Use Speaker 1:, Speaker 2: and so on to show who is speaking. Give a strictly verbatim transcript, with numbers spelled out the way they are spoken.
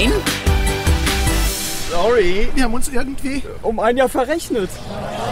Speaker 1: Sorry,
Speaker 2: Wir haben uns irgendwie
Speaker 1: um ein Jahr verrechnet.